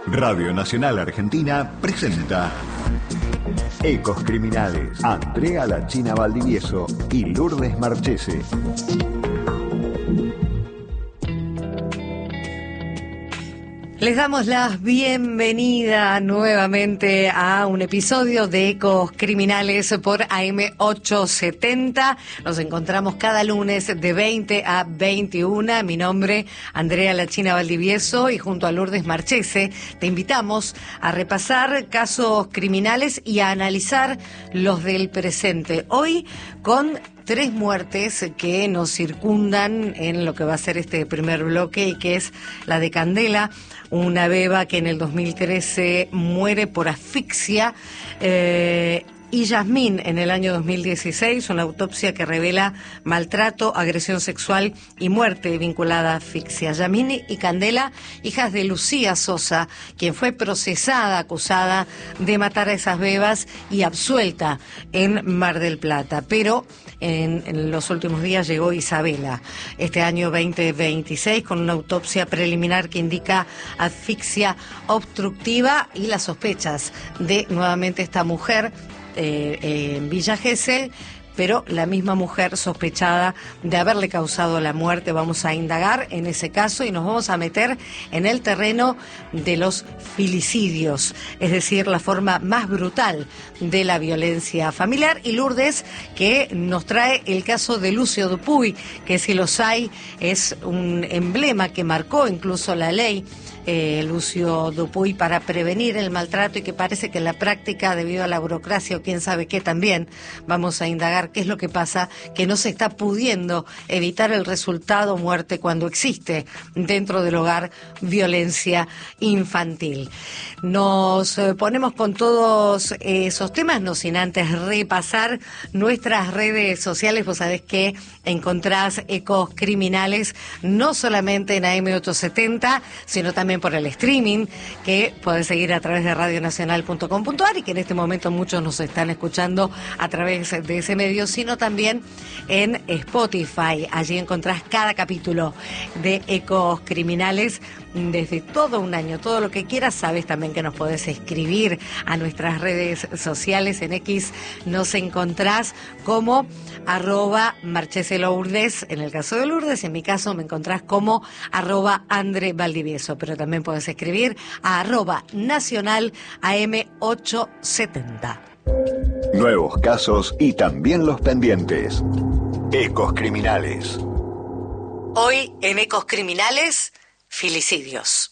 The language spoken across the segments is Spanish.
Radio Nacional Argentina presenta Ecos Criminales. Andrea La China Valdivieso y Lourdes Marchese. Les damos la bienvenida nuevamente a un episodio de Ecos Criminales por AM870. Nos encontramos cada lunes de 20 a 21. Mi nombre, Andrea La China Valdivieso, y junto a Lourdes Marchese te invitamos a repasar casos criminales y a analizar los del presente. Hoy con 3 muertes que nos circundan en lo que va a ser este primer bloque, y que es la de Candela, una beba que en el 2013 muere por asfixia, y Yasmín en el año 2016, una autopsia que revela maltrato, agresión sexual y muerte vinculada a asfixia. Yasmín y Candela, hijas de Lucía Sosa, quien fue procesada, acusada de matar a esas bebas y absuelta en Mar del Plata. Pero en los últimos días llegó Isabela, este año 2026, con una autopsia preliminar que indica asfixia obstructiva y las sospechas de nuevamente esta mujer en Villa Gesell, pero la misma mujer sospechada de haberle causado la muerte. Vamos a indagar en ese caso y nos vamos a meter en el terreno de los filicidios, es decir, la forma más brutal de la violencia familiar. Y Lourdes, que nos trae el caso de Lucio Dupuy, que si los hay es un emblema que marcó incluso la ley, Lucio Dupuy, para prevenir el maltrato, y que parece que en la práctica, debido a la burocracia o quién sabe qué también, vamos a indagar qué es lo que pasa, que no se está pudiendo evitar el resultado muerte cuando existe dentro del hogar violencia infantil. Nos ponemos con todos esos temas, no sin antes repasar nuestras redes sociales. Vos sabés que encontrás Ecos Criminales no solamente en AM870, sino también por el streaming, que podés seguir a través de radionacional.com.ar, y que en este momento muchos nos están escuchando a través de ese medio, sino también en Spotify. Allí encontrás cada capítulo de Ecos Criminales desde todo un año, todo lo que quieras. Sabes también que nos podés escribir a nuestras redes sociales. En X nos encontrás como @marcheselourdes, en el caso de Lourdes. En mi caso me encontrás como @Andre Valdivieso, pero también podés escribir a @nacional AM870. Nuevos casos y también los pendientes. Ecos Criminales. Hoy en Ecos Criminales, filicidios.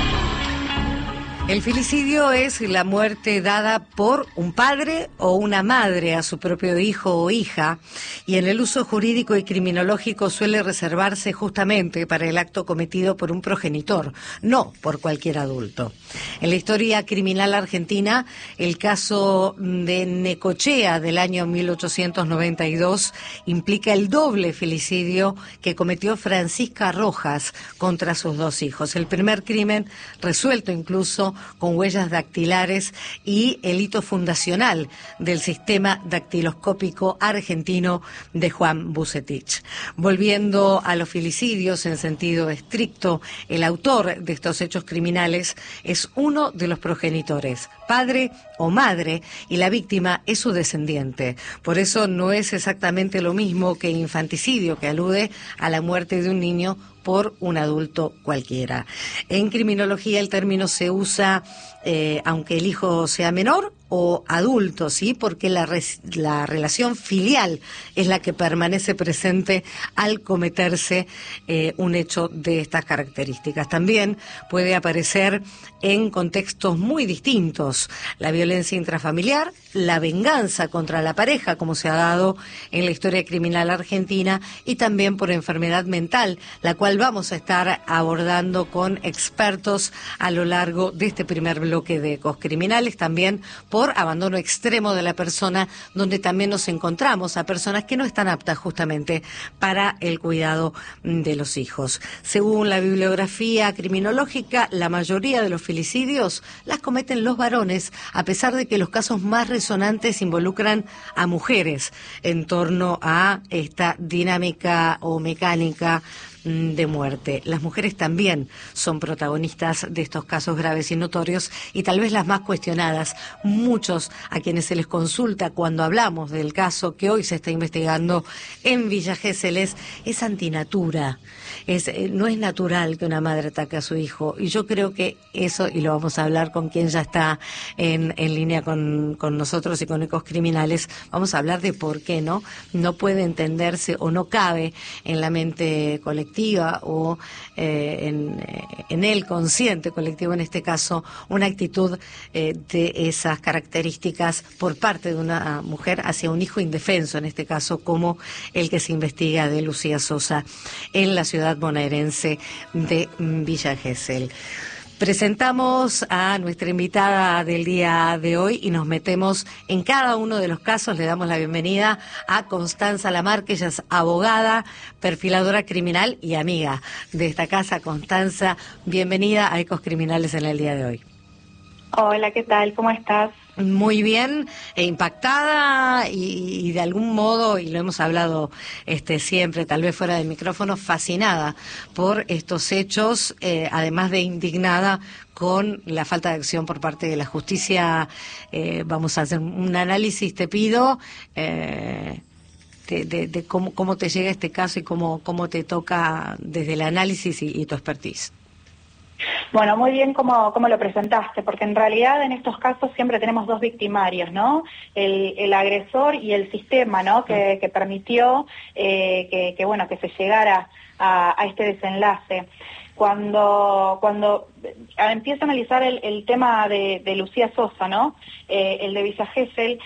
El filicidio es la muerte dada por un padre o una madre a su propio hijo o hija, y en el uso jurídico y criminológico suele reservarse justamente para el acto cometido por un progenitor, no por cualquier adulto. En la historia criminal argentina, el caso de Necochea del año 1892 implica el doble filicidio que cometió Francisca Rojas contra sus 2 hijos. El primer crimen, resuelto incluso con huellas dactilares y el hito fundacional del sistema dactiloscópico argentino de Juan Bucetich. Volviendo a los filicidios en sentido estricto, el autor de estos hechos criminales es uno de los progenitores, padre o madre, y la víctima es su descendiente. Por eso no es exactamente lo mismo que infanticidio, que alude a la muerte de un niño por un adulto cualquiera. En criminología el término se usa aunque el hijo sea menor o adulto, ¿sí? Porque la relación filial es la que permanece presente al cometerse un hecho de estas características. También puede aparecer en contextos muy distintos: la violencia intrafamiliar, la venganza contra la pareja, como se ha dado en la historia criminal argentina, y también por enfermedad mental, la cual vamos a estar abordando con expertos a lo largo de este primer bloque de Ecos Criminales. También por abandono extremo de la persona, donde también nos encontramos a personas que no están aptas justamente para el cuidado de los hijos. Según la bibliografía criminológica, la mayoría de los filicidios las cometen los varones, a pesar de que los casos más resonantes involucran a mujeres en torno a esta dinámica o mecánica de muerte. Las mujeres también son protagonistas de estos casos graves y notorios, y tal vez las más cuestionadas. Muchos a quienes se les consulta cuando hablamos del caso que hoy se está investigando en Villa Gesell es antinatura. No es natural que una madre ataque a su hijo, y yo creo que eso, y lo vamos a hablar con quien ya está en línea con nosotros y con Ecos Criminales, vamos a hablar de por qué no puede entenderse o no cabe en la mente colectiva o en el consciente colectivo, en este caso, una actitud de esas características por parte de una mujer hacia un hijo indefenso, en este caso como el que se investiga de Lucía Sosa en la ciudad bonaerense de Villa Gesell. Presentamos a nuestra invitada del día de hoy y nos metemos en cada uno de los casos. Le damos la bienvenida a Constanza Lamar, que ella es abogada, perfiladora criminal y amiga de esta casa. Constanza, bienvenida a Ecos Criminales en el día de hoy. Hola, ¿qué tal? ¿Cómo estás? Muy bien, impactada y de algún modo, y lo hemos hablado siempre, tal vez fuera del micrófono, fascinada por estos hechos, además de indignada con la falta de acción por parte de la justicia. Vamos a hacer un análisis, te pido, de cómo te llega este caso y cómo te toca desde el análisis y tu expertise. Bueno, muy bien como lo presentaste, porque en realidad en estos casos siempre tenemos dos victimarios, ¿no? El agresor y el sistema, ¿no? Que permitió que se llegara a este desenlace. Cuando empiezo a analizar el tema de Lucía Sosa, ¿no? El de Villa Gesell,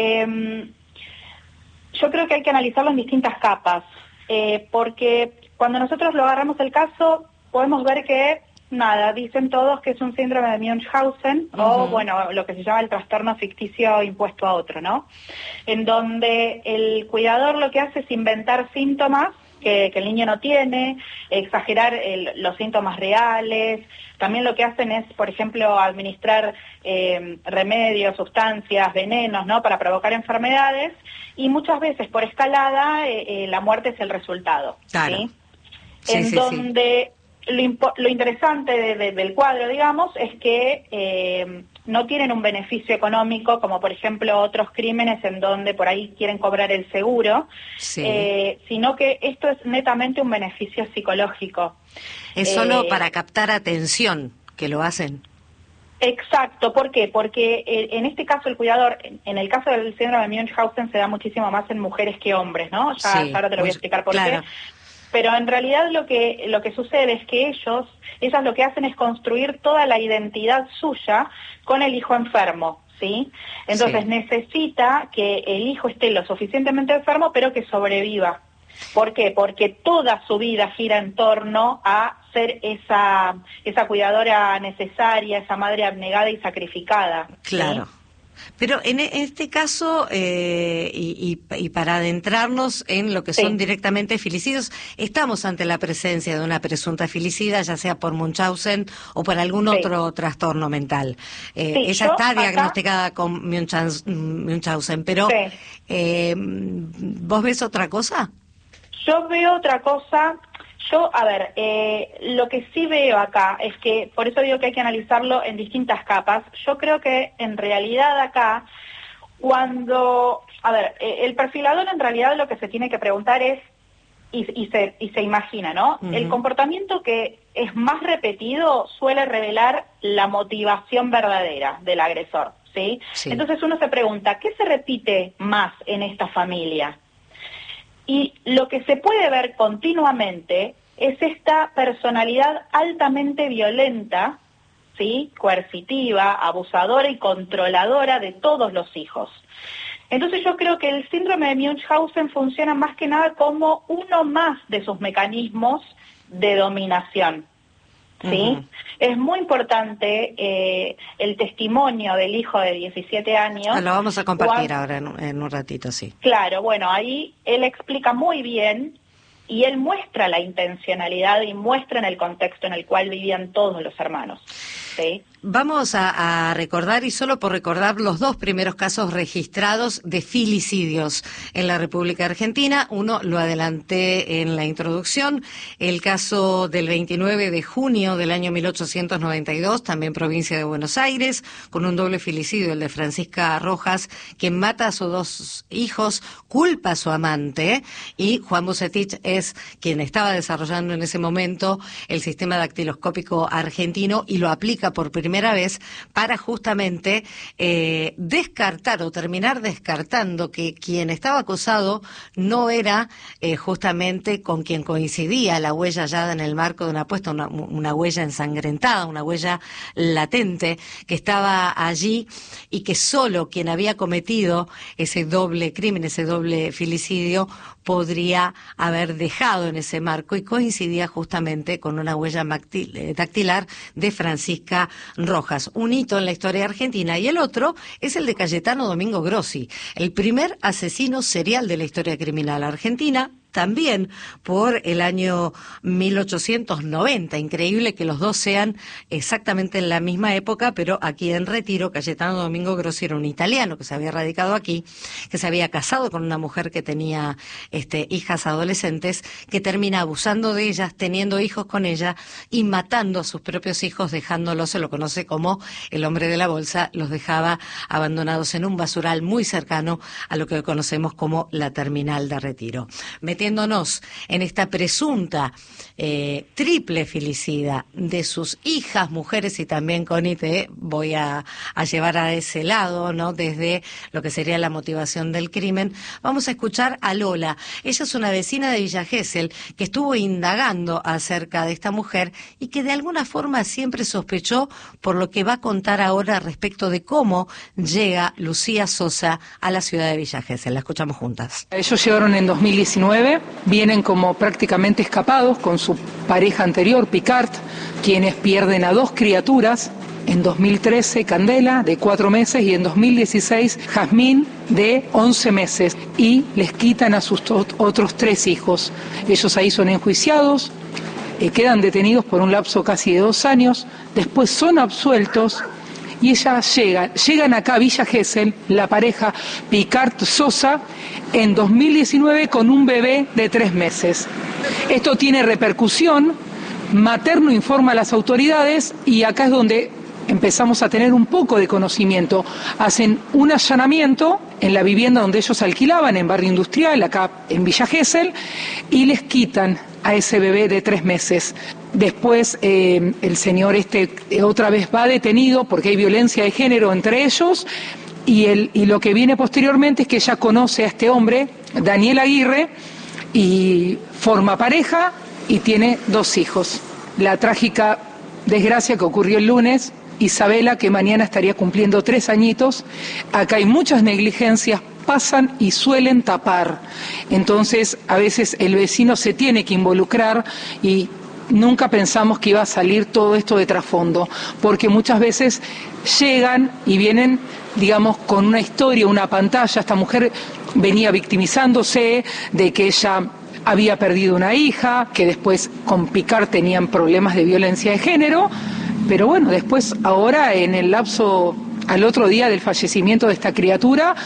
yo creo que hay que analizarlo en distintas capas, porque cuando nosotros lo agarramos el caso, podemos ver que dicen todos que es un síndrome de Munchausen, o lo que se llama el trastorno ficticio impuesto a otro, ¿no? En donde el cuidador lo que hace es inventar síntomas que el niño no tiene, exagerar los síntomas reales. También lo que hacen es, por ejemplo, administrar remedios, sustancias, venenos, ¿no? Para provocar enfermedades, y muchas veces por escalada la muerte es el resultado. Claro. ¿Sí? Sí, Donde lo interesante del cuadro, digamos, es que no tienen un beneficio económico, como por ejemplo otros crímenes en donde por ahí quieren cobrar el seguro, sino que esto es netamente un beneficio psicológico. Es solo para captar atención que lo hacen. Exacto, ¿por qué? Porque en este caso el cuidador, en el caso del síndrome de Munchausen se da muchísimo más en mujeres que hombres, ¿no? Ya ahora te lo voy a explicar por qué. Pero en realidad lo que sucede es que ellas lo que hacen es construir toda la identidad suya con el hijo enfermo, ¿sí? Entonces necesita que el hijo esté lo suficientemente enfermo, pero que sobreviva. ¿Por qué? Porque toda su vida gira en torno a ser esa cuidadora necesaria, esa madre abnegada y sacrificada. Claro. ¿Sí? Pero en este caso, y para adentrarnos en lo que son directamente filicidios, estamos ante la presencia de una presunta filicida, ya sea por Munchausen o por algún otro trastorno mental. Ella está diagnosticada con Munchausen, pero ¿vos ves otra cosa? Yo veo otra cosa. Lo que sí veo acá es que, por eso digo que hay que analizarlo en distintas capas. Yo creo que en realidad acá, el perfilador en realidad lo que se tiene que preguntar es, y se imagina, ¿no? El comportamiento que es más repetido suele revelar la motivación verdadera del agresor, ¿sí? Entonces uno se pregunta, ¿qué se repite más en esta familia? Y lo que se puede ver continuamente es esta personalidad altamente violenta, ¿sí? Coercitiva, abusadora y controladora de todos los hijos. Entonces yo creo que el síndrome de Munchausen funciona más que nada como uno más de sus mecanismos de dominación, ¿sí? Es muy importante el testimonio del hijo de 17 años. Lo vamos a compartir ahora en un ratito, sí. Claro, bueno, ahí él explica muy bien y él muestra la intencionalidad y muestra en el contexto en el cual vivían todos los hermanos. ¿sí? Vamos a recordar, y solo por recordar, los dos primeros casos registrados de filicidios en la República Argentina. Uno lo adelanté en la introducción, el caso del 29 de junio del año 1892, también provincia de Buenos Aires, con un doble filicidio, el de Francisca Rojas, quien mata a sus dos hijos, culpa a su amante, y Juan Bucetich es quien estaba desarrollando en ese momento el sistema dactiloscópico argentino y lo aplica por primera vez para justamente descartar o terminar descartando que quien estaba acusado no era justamente con quien coincidía la huella hallada en el marco de una apuesta, una huella ensangrentada, una huella latente que estaba allí, y que solo quien había cometido ese doble crimen, ese doble filicidio, podría haber dejado en ese marco, y coincidía justamente con una huella dactilar de Francisca Rojas. Un hito en la historia argentina. Y el otro es el de Cayetano Domingo Grossi, el primer asesino serial de la historia criminal argentina, también por el año 1890. Increíble que los dos sean exactamente en la misma época, pero aquí en Retiro. Cayetano Domingo Grossi era un italiano que se había radicado aquí, que se había casado con una mujer que tenía hijas adolescentes, que termina abusando de ellas, teniendo hijos con ella y matando a sus propios hijos, dejándolos, se lo conoce como el hombre de la bolsa, los dejaba abandonados en un basural muy cercano a lo que conocemos como la terminal de Retiro. Metiéndonos en esta presunta triple filicida de sus hijas, mujeres y también Connie, te voy a llevar a ese lado, ¿no? Desde lo que sería la motivación del crimen. Vamos a escuchar a Lola. Ella es una vecina de Villa Gesell que estuvo indagando acerca de esta mujer y que de alguna forma siempre sospechó, por lo que va a contar ahora respecto de cómo llega Lucía Sosa a la ciudad de Villa Gesell. La escuchamos juntas. Ellos llegaron en 2019, vienen como prácticamente escapados con su pareja anterior, Picard, quienes pierden a dos criaturas. En 2013, Candela, de 4 meses, y en 2016, Jazmín, de 11 meses, y les quitan a sus otros 3 hijos. Ellos ahí son enjuiciados, quedan detenidos por un lapso casi de 2 años, después son absueltos, y ellas llegan acá a Villa Gesell, la pareja Picard-Sosa, en 2019 con un bebé de 3 meses. Esto tiene repercusión, Materno informa a las autoridades, y acá es donde empezamos a tener un poco de conocimiento. Hacen un allanamiento en la vivienda donde ellos alquilaban, en Barrio Industrial, acá en Villa Gesell, y les quitan a ese bebé de 3 meses. Después el señor otra vez va detenido porque hay violencia de género entre ellos, y lo que viene posteriormente es que ella conoce a este hombre, Daniel Aguirre, y forma pareja y tiene 2 hijos. La trágica desgracia que ocurrió el lunes, Isabela, que mañana estaría cumpliendo 3 añitos. Acá hay muchas negligencias, pasan y suelen tapar. Entonces, a veces el vecino se tiene que involucrar, y nunca pensamos que iba a salir todo esto de trasfondo, porque muchas veces llegan y vienen, digamos, con una historia, una pantalla. Esta mujer venía victimizándose de que ella había perdido una hija, que después con Picard tenían problemas de violencia de género, pero bueno, después ahora en el lapso al otro día del fallecimiento de esta criatura,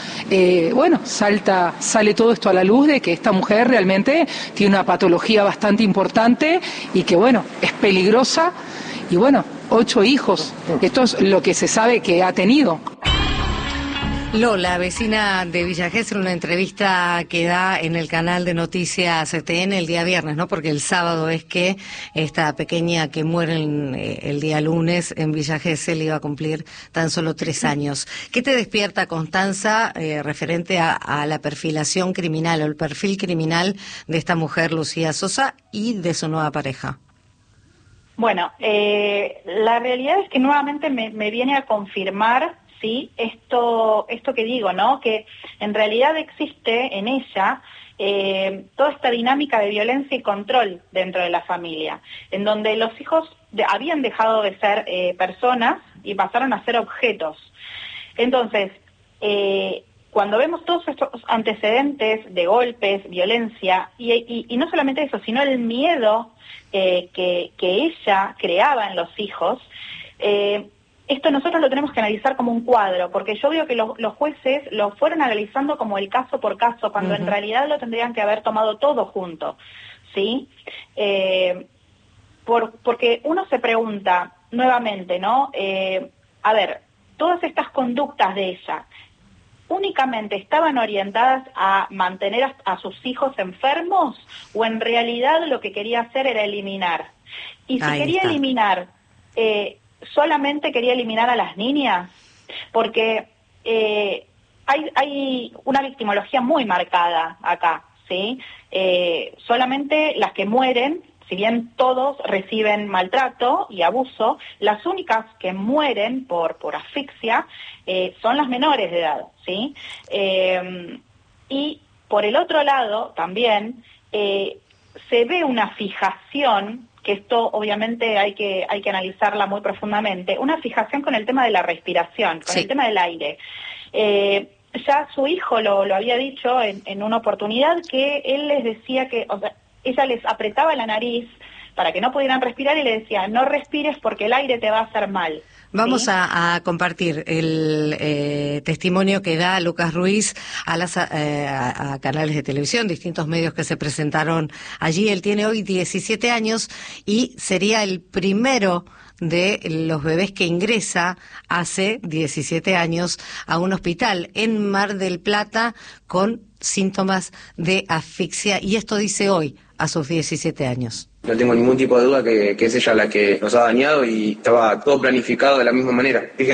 sale todo esto a la luz de que esta mujer realmente tiene una patología bastante importante y que bueno, es peligrosa, y bueno, 8 hijos, esto es lo que se sabe que ha tenido. Lola, vecina de Villa Gesell, una entrevista que da en el canal de noticias TN el día viernes, ¿no? Porque el sábado es que esta pequeña que muere el día lunes en Villa Gesell iba a cumplir tan solo 3 años. ¿Qué te despierta, Constanza, referente a la perfilación criminal o el perfil criminal de esta mujer, Lucía Sosa, y de su nueva pareja? Bueno, la realidad es que nuevamente me viene a confirmar, sí, esto que digo, ¿no? Que en realidad existe en ella toda esta dinámica de violencia y control dentro de la familia, en donde los hijos habían dejado de ser personas y pasaron a ser objetos. Entonces, cuando vemos todos estos antecedentes de golpes, violencia, y no solamente eso, sino el miedo que ella creaba en los hijos, Esto nosotros lo tenemos que analizar como un cuadro, porque yo veo que los jueces lo fueron analizando como el caso por caso, cuando en realidad lo tendrían que haber tomado todo junto, ¿sí? Porque uno se pregunta nuevamente, ¿no? A ver, todas estas conductas de ella, ¿únicamente estaban orientadas a mantener a sus hijos enfermos o en realidad lo que quería hacer era eliminar? Y si Ahí quería está. eliminar, ¿solamente quería eliminar a las niñas? Porque hay una victimología muy marcada acá, ¿sí? Solamente las que mueren, si bien todos reciben maltrato y abuso, las únicas que mueren por asfixia son las menores de edad, ¿sí? Y por el otro lado, también, se ve una fijación, que esto obviamente hay que analizarla muy profundamente, una fijación con el tema de la respiración, con el tema del aire. Ya su hijo lo había dicho en una oportunidad, que él les decía que, o sea, ella les apretaba la nariz para que no pudieran respirar y le decía, no respires porque el aire te va a hacer mal. Vamos ¿sí? a compartir el testimonio que da Lucas Ruiz a canales de televisión, distintos medios que se presentaron allí. Él tiene hoy 17 años y sería el primero de los bebés que ingresa hace 17 años a un hospital en Mar del Plata con síntomas de asfixia, y esto dice hoy, a sus 17 años. No tengo ningún tipo de duda que es ella la que nos ha dañado, y estaba todo planificado de la misma manera.